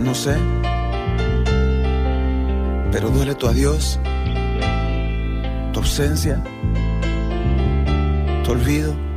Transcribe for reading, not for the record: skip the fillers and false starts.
no sé, pero duele tu adiós, tu ausencia, tu olvido.